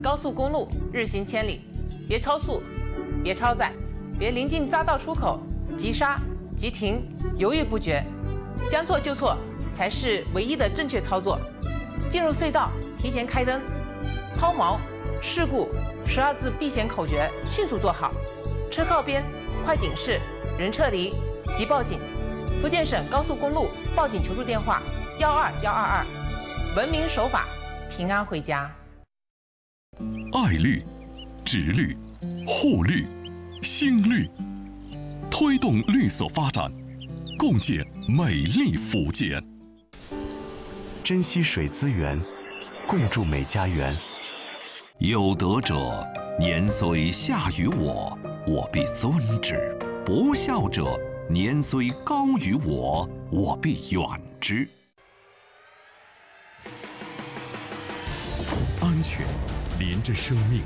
高速公路日行千里，别超速，别超载，别临近匝道出口急刹、急停，犹豫不决，将错就错才是唯一的正确操作。进入隧道提前开灯，抛锚、事故12字避险口诀迅速做好。车靠边，快警示，人撤离，即报警。福建省高速公路报警求助电话12122，文明守法，平安回家。 爱绿、植绿、护绿、新绿，推动绿色发展，共建美丽福建。 珍惜水资源，共筑美家园。 有德者，年虽下于我，我必尊之；不孝者，年虽高于我，我必远之。 安全连着生命，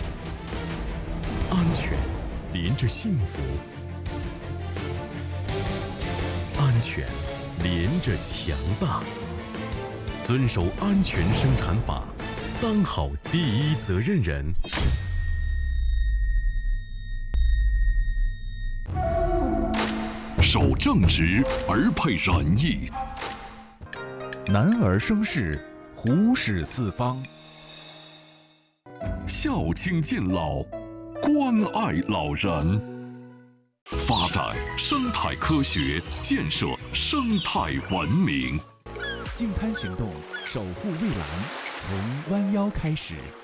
安全连着幸福，安全连着强大。遵守安全生产法，当好第一责任人。 守正直而配仁义， 男儿生事，虎视四方。 孝亲敬老，关爱老人，发展生态科学，建设生态文明。 净滩行动，守护蔚蓝，从弯腰开始。